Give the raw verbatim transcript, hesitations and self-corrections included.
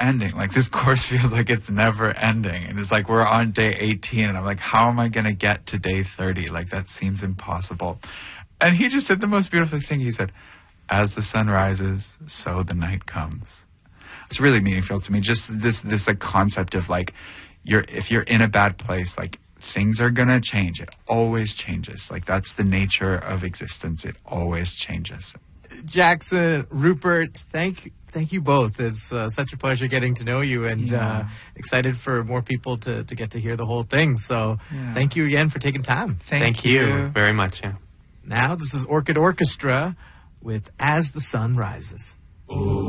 ending. Like, this course feels like it's never ending. And it's like we're on day eighteen, and I'm like, how am I going to get to day thirty? Like, that seems impossible. And he just said the most beautiful thing. He said, as the sun rises, so the night comes. It's really meaningful to me. Just this, this like concept of like, you're if you're in a bad place, like things are gonna change. It always changes. Like that's the nature of existence. It always changes. Jackson, Rupert, thank thank you both. It's uh, such a pleasure getting to know you, and Yeah. uh, excited for more people to, to get to hear the whole thing. So Yeah. thank you again for taking time. Thank, Thank you very much. Yeah. Now, this is Orchid Orchestra with As the Sun Rises.